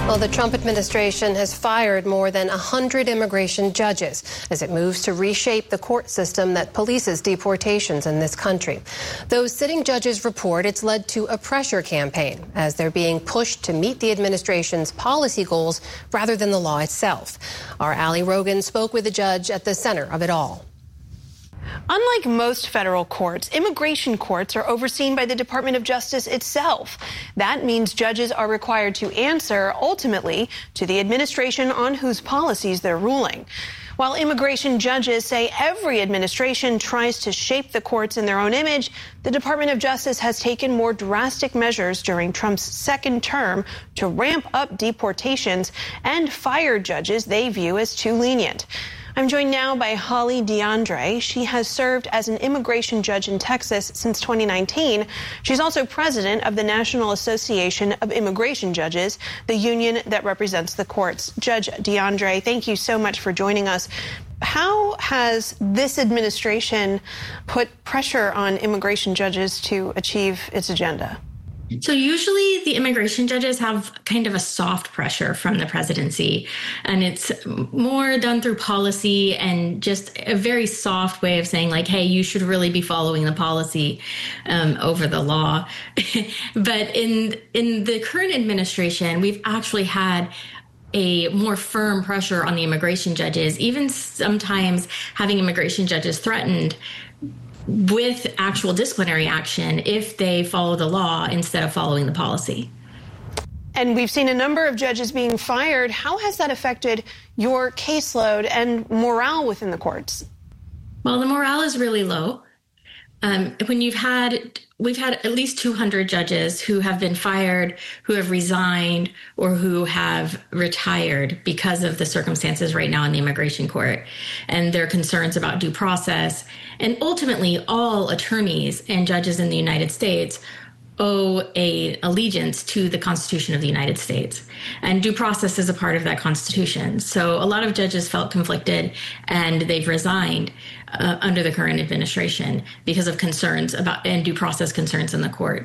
Well, the Trump administration has fired more than 100 immigration judges as it moves to reshape the court system that polices deportations in this country. Those sitting judges report it's led to a pressure campaign as they're being pushed to meet the administration's policy goals rather than the law itself. Our Ali Rogan spoke with a judge at the center of it all. Unlike most federal courts, immigration courts are overseen by the Department of Justice itself. That means judges are required to answer, ultimately, to the administration on whose policies they're ruling. While immigration judges say every administration tries to shape the courts in their own image, the Department of Justice has taken more drastic measures during Trump's second term to ramp up deportations and fire judges they view as too lenient. I'm joined now by Holly DeAndre. She has served as an immigration judge in Texas since 2019. She's also president of the National Association of Immigration Judges, the union that represents the courts. Judge DeAndre, thank you so much for joining us. How has this administration put pressure on immigration judges to achieve its agenda? So usually the immigration judges have kind of a soft pressure from the presidency, and it's more done through policy and just a very soft way of saying like, hey, you should really be following the policy over the law. But in the current administration, we've actually had a more firm pressure on the immigration judges, even sometimes having immigration judges threatened with actual disciplinary action if they follow the law instead of following the policy. And we've seen a number of judges being fired. How has that affected your caseload and morale within the courts? Well, the morale is really low. We've had at least 200 judges who have been fired, who have resigned, or who have retired because of the circumstances right now in the immigration court and their concerns about due process. And ultimately, all attorneys and judges in the United States owe an allegiance to the Constitution of the United States. And due process is a part of that Constitution. So a lot of judges felt conflicted and they've resigned under the current administration because of concerns about and due process concerns in the court.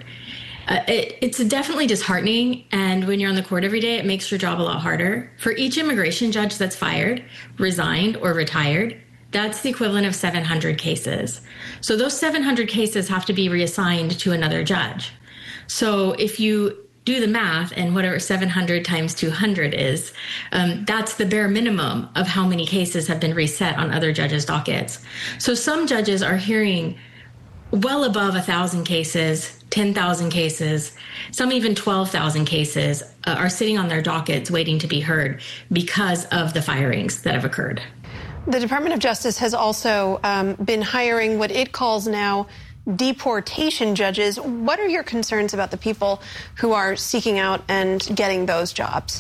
It's definitely disheartening. And when you're on the court every day, it makes your job a lot harder. For each immigration judge that's fired, resigned, or retired, that's the equivalent of 700 cases. So those 700 cases have to be reassigned to another judge. So if you do the math and whatever 700 times 200 is, that's the bare minimum of how many cases have been reset on other judges' dockets. So some judges are hearing well above 1,000 cases, 10,000 cases, some even 12,000 cases are sitting on their dockets waiting to be heard because of the firings that have occurred. The Department of Justice has also been hiring what it calls now deportation judges. What are your concerns about the people who are seeking out and getting those jobs?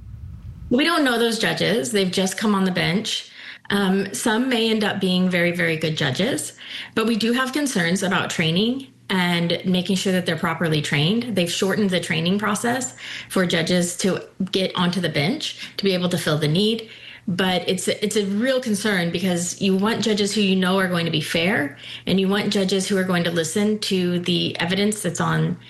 We don't know those judges. They've just come on the bench. Some may end up being very, very good judges, but we do have concerns about training and making sure that they're properly trained. They've shortened the training process for judges to get onto the bench to be able to fill the need. But it's a real concern because you want judges who you know are going to be fair, and you want judges who are going to listen to the evidence that's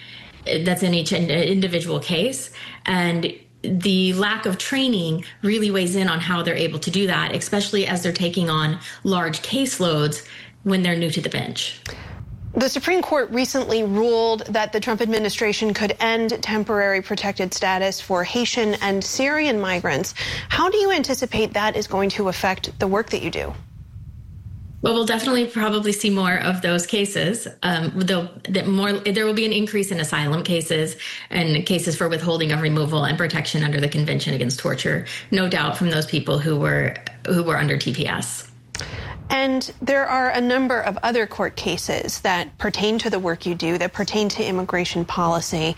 in each individual case. And the lack of training really weighs in on how they're able to do that, especially as they're taking on large caseloads when they're new to the bench. The Supreme Court recently ruled that the Trump administration could end temporary protected status for Haitian and Syrian migrants. How do you anticipate that is going to affect the work that you do? Well, we'll definitely probably see more of those cases. There will be an increase in asylum cases and cases for withholding of removal and protection under the Convention Against Torture, no doubt, from those people who were under TPS. And there are a number of other court cases that pertain to the work you do, that pertain to immigration policy,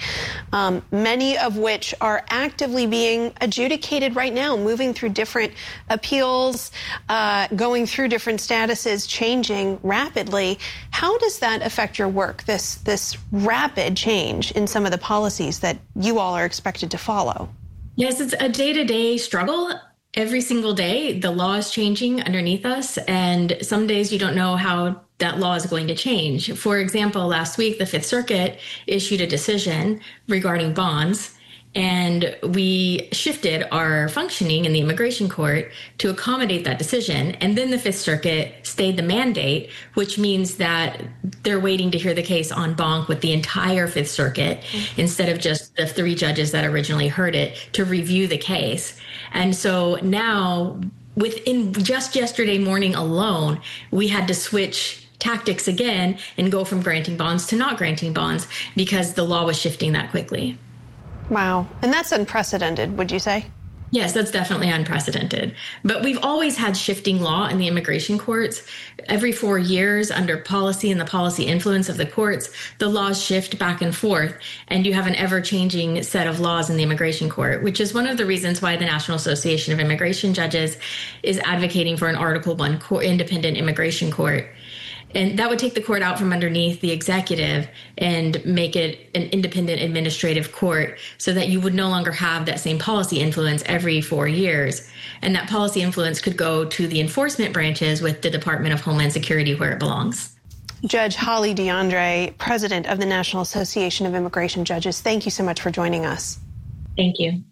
many of which are actively being adjudicated right now, moving through different appeals, going through different statuses, changing rapidly. How does that affect your work, this rapid change in some of the policies that you all are expected to follow? Yes, it's a day-to-day struggle. Every single day, the law is changing underneath us, and some days you don't know how that law is going to change. For example, last week, the Fifth Circuit issued a decision regarding bonds, And we shifted our functioning in the immigration court to accommodate that decision. And then the Fifth Circuit stayed the mandate, which means that they're waiting to hear the case en banc with the entire Fifth Circuit instead of just the 3 judges that originally heard it to review the case. And so now, within just yesterday morning alone, we had to switch tactics again and go from granting bonds to not granting bonds because the law was shifting that quickly. Wow. And that's unprecedented, would you say? Yes, that's definitely unprecedented. But we've always had shifting law in the immigration courts. Every 4 years, under policy and the policy influence of the courts, the laws shift back and forth, and you have an ever-changing set of laws in the immigration court, which is one of the reasons why the National Association of Immigration Judges is advocating for an Article I independent immigration court. And that would take the court out from underneath the executive and make it an independent administrative court so that you would no longer have that same policy influence every 4 years. And that policy influence could go to the enforcement branches with the Department of Homeland Security where it belongs. Judge Holly DeAndre, president of the National Association of Immigration Judges, thank you so much for joining us. Thank you.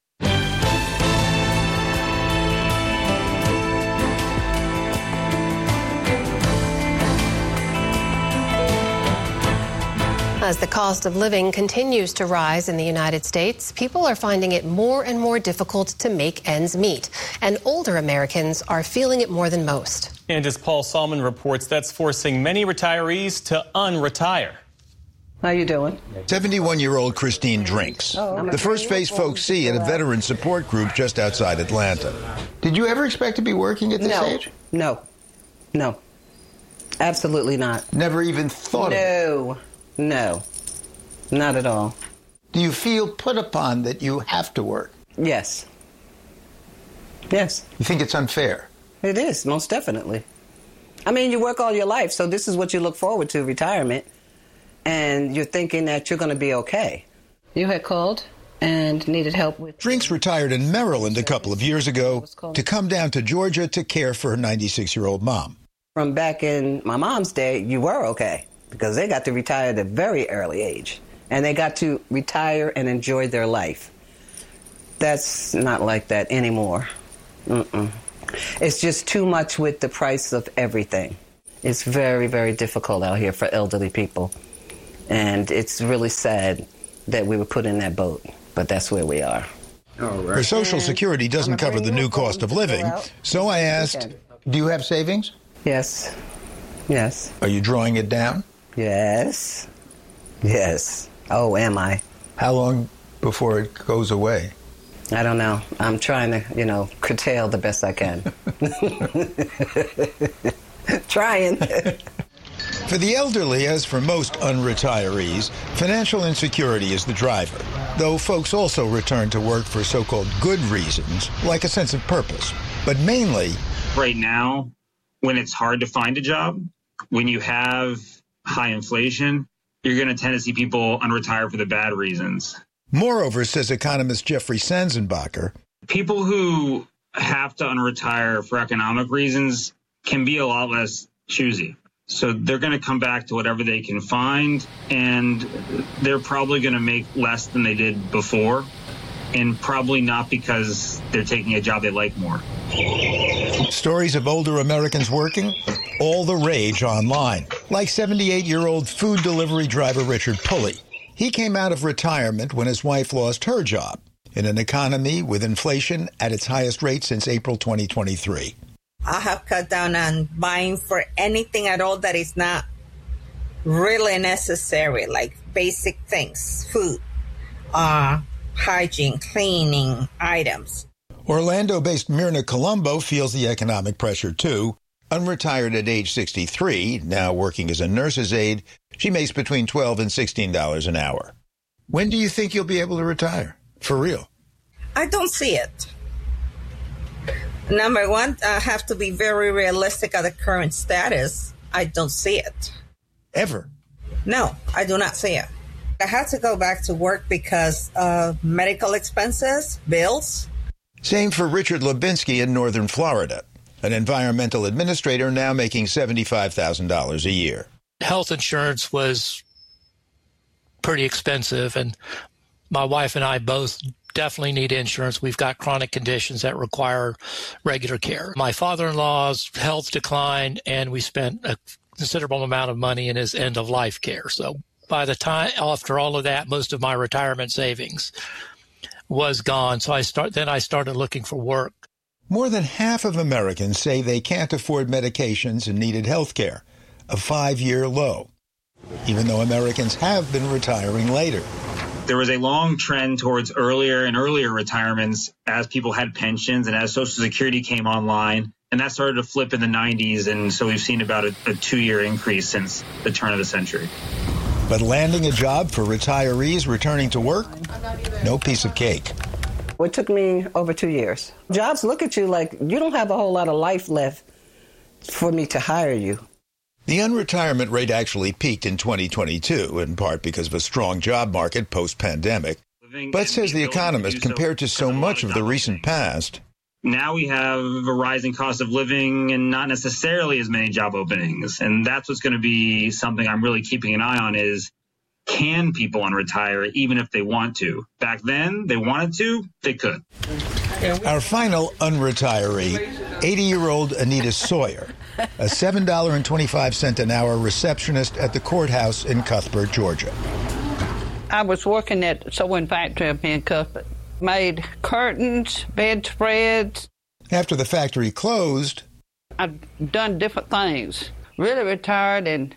As the cost of living continues to rise in the United States, people are finding it more and more difficult to make ends meet. And older Americans are feeling it more than most. And as Paul Salmon reports, that's forcing many retirees to unretire. How you doing? 71-year-old Christine Drinks, the first face folks see at a veteran support group just outside Atlanta. Did you ever expect to be working at this age? No. Absolutely not. Never even thought of it? No, not at all. Do you feel put upon that you have to work? Yes. You think it's unfair? It is, most definitely. I mean, you work all your life, so this is what you look forward to, retirement, and you're thinking that you're going to be okay. You had called and needed help with... Drinks retired in Maryland a couple of years ago to come down to Georgia to care for her 96-year-old mom. From back in my mom's day, you were okay, because they got to retire at a very early age, and they got to retire and enjoy their life. That's not like that anymore. It's just too much with the price of everything. It's very, very difficult out here for elderly people, and it's really sad that we were put in that boat, but that's where we are. Her Social Security doesn't cover the new cost of living, so I asked, do you have savings? Yes. Are you drawing it down? Yes. Oh, am I? How long before it goes away? I don't know. I'm trying to, curtail the best I can. Trying. For the elderly, as for most unretirees, financial insecurity is the driver, though folks also return to work for so-called good reasons, like a sense of purpose. But mainly... Right now, when it's hard to find a job, when you have high inflation, you're going to tend to see people unretire for the bad reasons. Moreover, says economist Jeffrey Sanzenbacher, people who have to unretire for economic reasons can be a lot less choosy. So they're going to come back to whatever they can find, and they're probably going to make less than they did before, and probably not because they're taking a job they like more. Stories of older Americans working? All the rage online. Like 78-year-old food delivery driver Richard Pulley. He came out of retirement when his wife lost her job in an economy with inflation at its highest rate since April 2023. I have cut down on buying for anything at all that is not really necessary, like basic things, food, hygiene, cleaning items. Orlando-based Myrna Colombo feels the economic pressure, too. Unretired at age 63, now working as a nurse's aide, she makes between $12 and $16 an hour. When do you think you'll be able to retire? For real? I don't see it. Number one, I have to be very realistic at the current status. I don't see it. Ever? No, I do not see it. I have to go back to work because of medical expenses, bills. Same for Richard Lubinsky in northern Florida, an environmental administrator now making $75,000 a year. Health insurance was pretty expensive, and My wife and I both definitely need insurance. We've got chronic conditions that require regular care. My father-in-law's health declined, and we spent a considerable amount of money in his end-of-life care. So by the time, after all of that, most of my retirement savings was gone. So I started looking for work. More than half of Americans say they can't afford medications and needed health care, a 5-year low, even though Americans have been retiring later. There was a long trend towards earlier and earlier retirements as people had pensions and as Social Security came online. And that started to flip in the 90s. And so we've seen about a 2-year increase since the turn of the century. But landing a job for retirees returning to work, no piece of cake. It took me over 2 years. Jobs look at you like you don't have a whole lot of life left for me to hire you. The unretirement rate actually peaked in 2022, in part because of a strong job market post-pandemic. But, says The Economist, compared to so much of the recent past, now we have a rising cost of living and not necessarily as many job openings. And that's what's going to be something I'm really keeping an eye on is, can people unretire even if they want to? Back then, they wanted to, they could. Our final unretiree, 80-year-old Anita Sawyer, a $7.25 an hour receptionist at the courthouse in Cuthbert, Georgia. I was working at a sewing factory up in Cuthbert. Made curtains, bedspreads. After the factory closed, I've done different things. Really retired in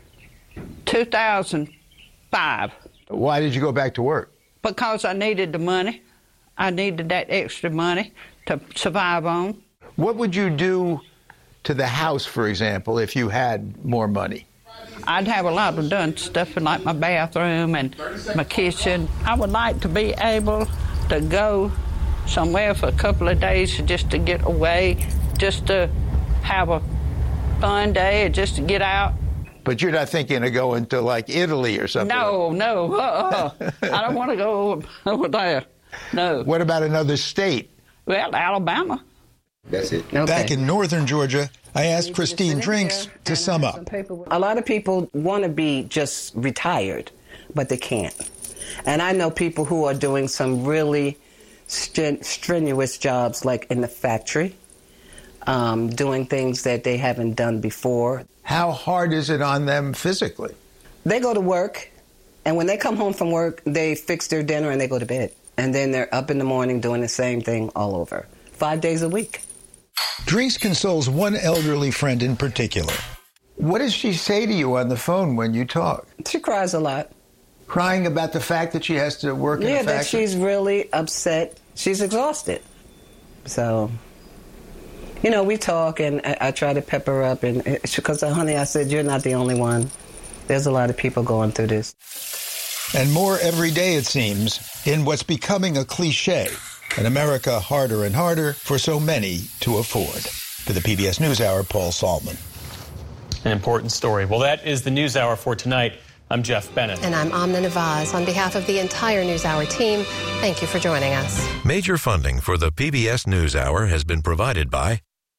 2005. Why did you go back to work? Because I needed the money. I needed that extra money to survive on. What would you do to the house, for example, if you had more money? I'd have a lot of done stuff like my bathroom and my kitchen. I would like to be able to go somewhere for a couple of days just to get away, just to have a fun day, just to get out. But you're not thinking of going to, like, Italy or something? No. I don't want to go over there. No. What about another state? Well, Alabama. That's it. Okay. Back in northern Georgia, I asked Christine Drinks to sum up. A lot of people want to be just retired, but they can't. And I know people who are doing some really strenuous jobs, like in the factory, doing things that they haven't done before. How hard is it on them physically? They go to work, and when they come home from work, they fix their dinner and they go to bed. And then they're up in the morning doing the same thing all over, 5 days a week. Drinks consoles one elderly friend in particular. What does she say to you on the phone when you talk? She cries a lot. Crying about the fact that she has to work in a factory? Yeah, that she's really upset. She's exhausted. So, you know, we talk, and I try to pep her up. And because, honey, I said, you're not the only one. There's a lot of people going through this. And more every day, it seems, in what's becoming a cliche, an America harder and harder for so many to afford. For the PBS NewsHour, Paul Salman. An important story. Well, that is the NewsHour for tonight. I'm Jeff Bennett. And I'm Amna Nawaz. On behalf of the entire NewsHour team, thank you for joining us. Major funding for the PBS NewsHour has been provided by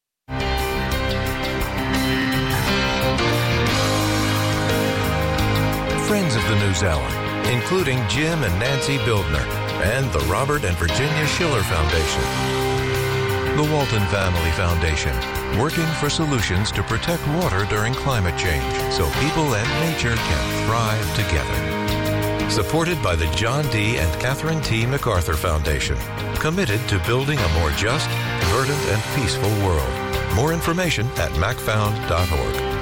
friends of the NewsHour, including Jim and Nancy Bildner, and the Robert and Virginia Schiller Foundation. The Walton Family Foundation, working for solutions to protect water during climate change so people and nature can thrive together. Supported by the John D. and Catherine T. MacArthur Foundation, committed to building a more just, verdant, and peaceful world. More information at macfound.org.